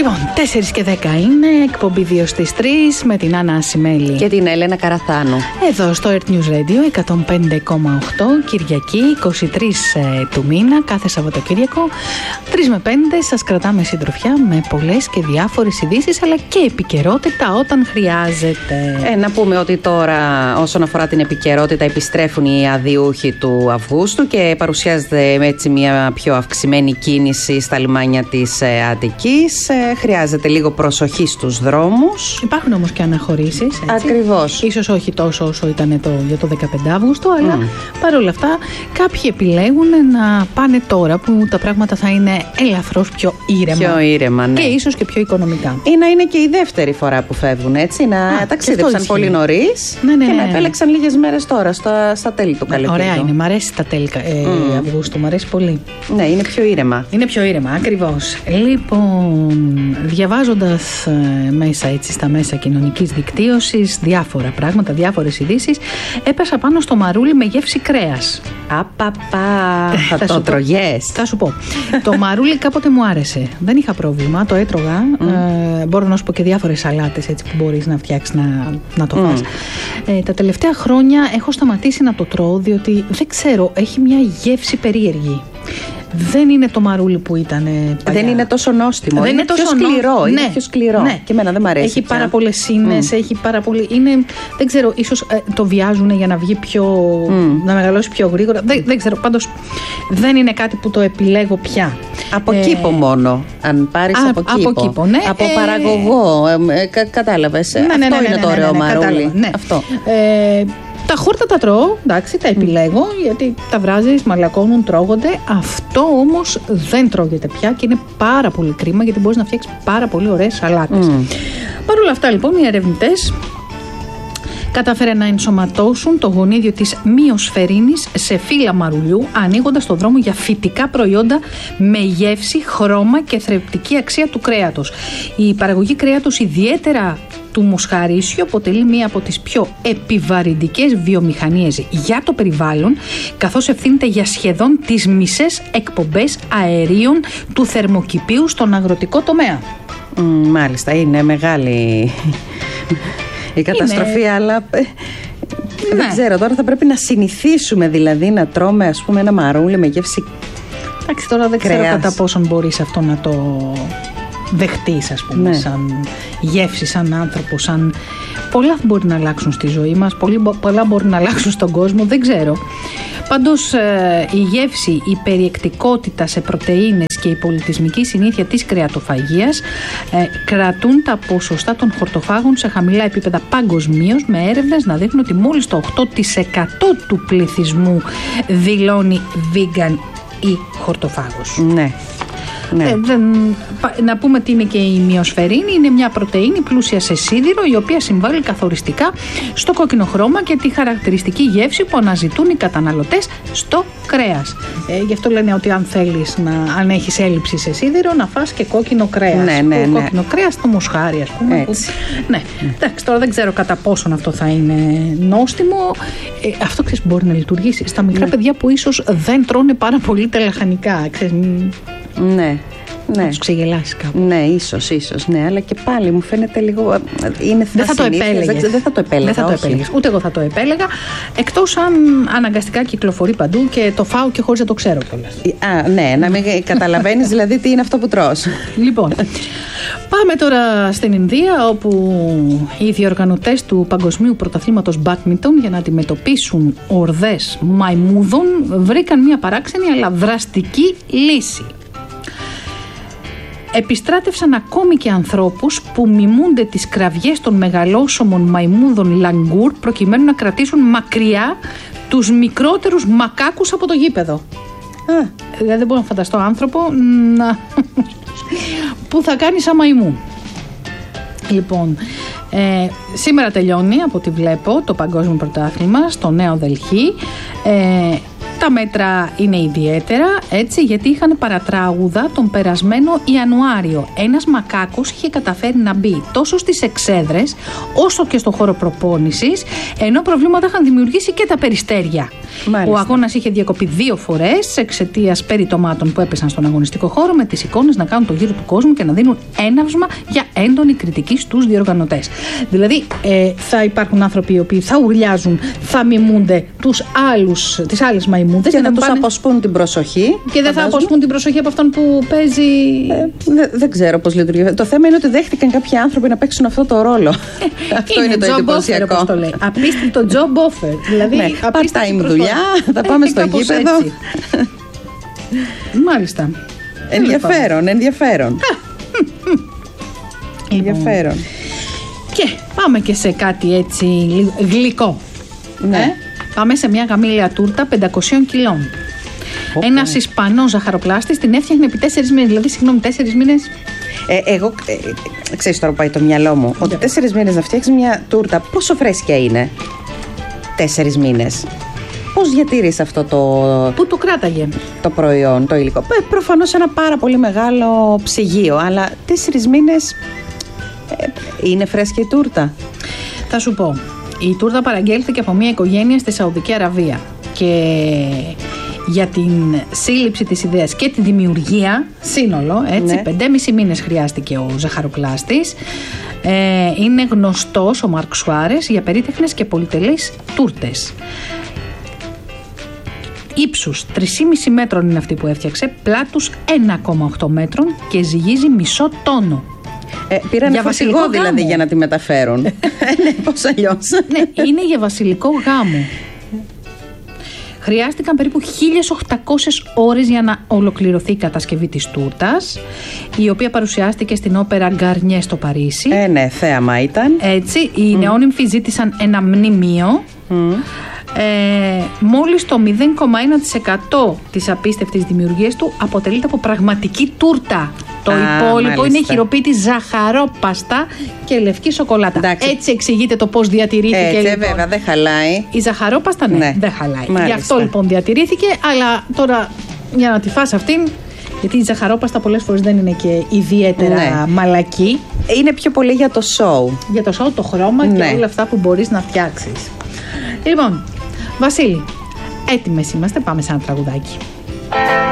Λοιπόν, 4 και 10 είναι, εκπομπή 2 στις 3 με την Άννα Ασημέλη και την Έλενα Καραθάνου. Εδώ στο Earth News Radio 105,8, Κυριακή 23 του μήνα, κάθε Σαββατοκύριακο 3 με 5 σας κρατάμε συντροφιά με πολλές και διάφορες ειδήσεις αλλά και επικαιρότητα όταν χρειάζεται. Να πούμε ότι τώρα όσον αφορά την επικαιρότητα επιστρέφουν οι αδειούχοι του Αυγούστου και παρουσιάζεται έτσι μια πιο αυξημένη κίνηση στα λιμάνια της Αττικής. Χρειάζεται λίγο προσοχή στους δρόμους. Υπάρχουν όμως και αναχωρήσεις. Ακριβώς. Ίσως όχι τόσο όσο ήταν για το 15 Αύγουστο, αλλά παρόλα αυτά κάποιοι επιλέγουν να πάνε τώρα που τα πράγματα θα είναι ελαφρώς πιο ήρεμα. Πιο ήρεμα, ναι. Και ίσως και πιο οικονομικά. Ή να είναι και η δεύτερη φορά που φεύγουν, έτσι. Να ταξίδεψαν πολύ νωρίς και να επέλεξαν λίγες μέρες τώρα, στα τέλη του καλοκαιριού. Ωραία είναι, μ' αρέσει τα τέλη Αυγούστου, μ' αρέσει πολύ. Ναι, είναι πιο ήρεμα. Είναι πιο ήρεμα, ακριβώς. Λοιπόν, διαβάζοντας μέσα έτσι στα μέσα κοινωνικής δικτύωσης διάφορα πράγματα, διάφορες ειδήσεις, έπεσα πάνω στο μαρούλι με γεύση κρέας. Θα το τρωγές. Θα σου πω. Το μαρούλι κάποτε μου άρεσε. Δεν είχα πρόβλημα, το έτρωγα. Μπορώ να σου πω και διάφορες σαλάτες έτσι που μπορείς να φτιάξεις να το φας. Τα τελευταία χρόνια έχω σταματήσει να το τρώω διότι δεν ξέρω, έχει μια γεύση περίεργη. Δεν είναι το μαρούλι που ήταν παλιά. Δεν είναι τόσο νόστιμο. Δεν είναι πιο σκληρό. Είναι πιο σκληρό. Ναι. Και εμένα δεν μ' αρέσει. Έχει πάρα πολλές σύνες, έχει πάρα πολύ. Δεν ξέρω, ίσως το βιάζουν για να βγει πιο. Να μεγαλώσει πιο γρήγορα. Δεν ξέρω. Πάντως δεν είναι κάτι που το επιλέγω πια. Από κήπο μόνο. Αν πάρεις από κήπο. Ναι. Από παραγωγό. Κατάλαβες. Αυτό είναι το ωραίο μαρούλι. Αυτό. Τα χόρτα τα τρώω, εντάξει, τα επιλέγω γιατί τα βράζεις, μαλακώνουν, τρώγονται. Αυτό όμως δεν τρώγεται πια και είναι πάρα πολύ κρίμα γιατί μπορείς να φτιάξεις πάρα πολύ ωραίες σαλάτες. Παρ' όλα αυτά λοιπόν οι ερευνητές κατάφεραν να ενσωματώσουν το γονίδιο της μυοσφαιρίνης σε φύλλα μαρουλιού, ανοίγοντας το δρόμο για φυτικά προϊόντα με γεύση, χρώμα και θρεπτική αξία του κρέατος. Η παραγωγή κρέατος, ιδιαίτερα του μοσχαρίσιου, αποτελεί μία από τις πιο επιβαρυντικές βιομηχανίες για το περιβάλλον, καθώς ευθύνεται για σχεδόν τις μισές εκπομπές αερίων του θερμοκηπίου στον αγροτικό τομέα. Μάλιστα, είναι μεγάλη η καταστροφή, αλλά δεν ξέρω, τώρα θα πρέπει να συνηθίσουμε δηλαδή να τρώμε ας πούμε ένα μαρούλι με γεύση. Εντάξει, τώρα δεν ξέρω κατά πόσον μπορείς αυτό να το δεχτείς ας πούμε, σαν γεύση, σαν άνθρωπο, σαν. Πολλά μπορεί να αλλάξουν στη ζωή μας, πολλά μπορεί να αλλάξουν στον κόσμο, δεν ξέρω. Πάντως η γεύση, η περιεκτικότητα σε πρωτεΐνες και η πολιτισμική συνήθεια της κρεατοφαγίας κρατούν τα ποσοστά των χορτοφάγων σε χαμηλά επίπεδα παγκοσμίως, με έρευνες να δείχνουν ότι μόλις το 8% του πληθυσμού δηλώνει vegan ή χορτοφάγος. Ναι. Να πούμε τι είναι και η μυοσφαιρίνη. Είναι μια πρωτεΐνη πλούσια σε σίδηρο, η οποία συμβάλλει καθοριστικά στο κόκκινο χρώμα και τη χαρακτηριστική γεύση που αναζητούν οι καταναλωτές στο κρέας. Γι' αυτό λένε ότι αν θέλεις αν έχεις έλλειψη σε σίδηρο, να φας και κόκκινο κρέας. Κόκκινο κρέας στο μοσχάρι, ας πούμε. Εντάξει, τώρα δεν ξέρω κατά πόσον αυτό θα είναι νόστιμο. Αυτό ξέρεις μπορεί να λειτουργήσει στα μικρά παιδιά που ίσως δεν τρώνε πάρα πολύ τα λαχανικά. Ναι. Να τους ξεγελάσει κάπου. Ναι, ίσως, ναι, αλλά και πάλι μου φαίνεται λίγο. Δεν θα το επέλεγες. Δεν θα το επέλεγα. Ούτε εγώ θα το επέλεγα. Εκτός αν αναγκαστικά κυκλοφορεί παντού και το φάω και χωρίς να το ξέρω κιόλας. Ναι, να μην καταλαβαίνεις δηλαδή τι είναι αυτό που τρως. Λοιπόν, πάμε τώρα στην Ινδία, όπου οι διοργανωτές του Παγκοσμίου Πρωταθλήματος Μπάντμιντον, για να αντιμετωπίσουν ορδές μαϊμούδων, βρήκαν μια παράξενη αλλά δραστική λύση. Επιστράτευσαν ακόμη και ανθρώπους που μιμούνται τις κραυγές των μεγαλόσωμων μαϊμούδων λαγκούρ προκειμένου να κρατήσουν μακριά τους μικρότερους μακάκους από το γήπεδο. Δηλαδή δεν μπορώ να φανταστώ άνθρωπο που θα κάνει σαν μαϊμού. Λοιπόν, σήμερα τελειώνει από ό,τι βλέπω το Παγκόσμιο Πρωτάθλημα στο Νέο Δελχή. Τα μέτρα είναι ιδιαίτερα, έτσι, γιατί είχαν παρατράγουδα τον περασμένο Ιανουάριο. Ένας μακάκος είχε καταφέρει να μπει τόσο στις εξέδρες όσο και στο χώρο προπόνησης, ενώ προβλήματα είχαν δημιουργήσει και τα περιστέρια. Ο αγώνας είχε διακοπεί 2 φορές εξαιτίας περιτομάτων που έπεσαν στον αγωνιστικό χώρο, με τις εικόνες να κάνουν το γύρο του κόσμου και να δίνουν έναυσμα για έντονη κριτική στους διοργανωτές. Δηλαδή, θα υπάρχουν άνθρωποι οι οποίοι θα ουρλιάζουν, θα μιμούνται τις άλλες μαϊμούδες και θα τους αποσπούν την προσοχή. Και δεν θα αποσπούν την προσοχή από αυτόν που παίζει. Δεν ξέρω πώς λειτουργεί. Το θέμα είναι ότι δέχτηκαν κάποιοι άνθρωποι να παίξουν αυτό το ρόλο. Αυτό είναι το εντυπωσιακό. Όπως το λέει. Απίστευτο job offer. Δηλαδή, ναι, part-time δουλειά, θα πάμε στο γήπεδο. Μάλιστα. Ενδιαφέρον. Ενδιαφέρον. Και πάμε και σε κάτι έτσι γλυκό. Ναι. Πάμε σε μια γαμήλια τούρτα 500 κιλών. Ένας Ισπανός ζαχαροπλάστης την έφτιαχνε επί 4 μήνες. Δηλαδή, 4 μήνες. Εγώ, ξέρεις τώρα πάει το μυαλό μου, ότι 4 μήνες να φτιάξει μια τούρτα, πόσο φρέσκια είναι? 4 μήνες. Πώς διατήρησε αυτό το. Πού το κράταγε? Το προϊόν, το υλικό. Προφανώς ένα πάρα πολύ μεγάλο ψυγείο, αλλά 4 μήνες είναι φρέσκια η τούρτα. Θα σου πω. Η τούρτα παραγγέλθηκε από μια οικογένεια στη Σαουδική Αραβία. Και για την σύλληψη της ιδέας και τη δημιουργία, σύνολο, έτσι, 5,5 μήνες χρειάστηκε ο ζαχαροπλάστης. Είναι γνωστός ο Μαρκ Σουάρες για περίτεχνες και πολυτελείς τούρτες. Ύψους 3,5 μέτρων είναι αυτή που έφτιαξε, πλάτους 1,8 μέτρων και ζυγίζει μισό τόνο. Πήραν βασιλικό δηλαδή για να τη μεταφέρουν. Ναι, πώς αλλιώς. Ναι, είναι για βασιλικό γάμο. Χρειάστηκαν περίπου 1.800 ώρες για να ολοκληρωθεί η κατασκευή της τούρτας, η οποία παρουσιάστηκε στην όπερα Γκαρνιέ στο Παρίσι. Ναι, θέαμα ήταν. Έτσι, οι νεόνυμφοι ζήτησαν ένα μνημείο. Μόλις το 0,1% της απίστευτης δημιουργίας του αποτελείται από πραγματική τούρτα. Το υπόλοιπο είναι χειροποίητη ζαχαρόπαστα και λευκή σοκολάτα. Εντάξει. Έτσι εξηγείται το πώς διατηρήθηκε. Έτσι, λοιπόν. Βέβαια, δεν χαλάει. Η ζαχαρόπαστα, ναι, δεν χαλάει. Μάλιστα. Γι' αυτό λοιπόν διατηρήθηκε, αλλά τώρα για να τη φας αυτήν, γιατί η ζαχαρόπαστα πολλές φορές δεν είναι και ιδιαίτερα μαλακή. Είναι πιο πολύ για το show. Για το show, το χρώμα και όλα αυτά που μπορείς να φτιάξεις. Λοιπόν, Βασίλη, έτοιμες είμαστε, πάμε σε ένα τραγουδάκι.